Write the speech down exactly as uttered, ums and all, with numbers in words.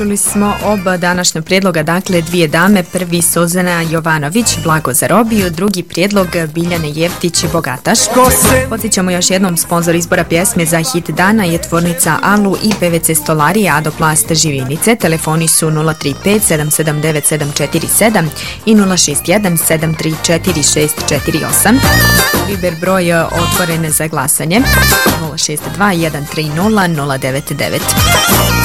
Čuli smo oba današnja prijedloga, dakle dvije dame, prvi Suzana Jovanović, Blago za robiju, drugi prijedlog Biljane Jeftić, Bogataš. Podsjećamo još jednom, sponzor izbora pjesme za hit dana je tvornica Alu i P V C Stolarija Adoplast Živinice. Telefoni su nula tri pet sedam sedam devet sedam četiri sedam i nula šest jedan sedam tri četiri šest četiri osam. Viber broj otvoren za glasanje nula šest dva jedan tri nula nula devet devet.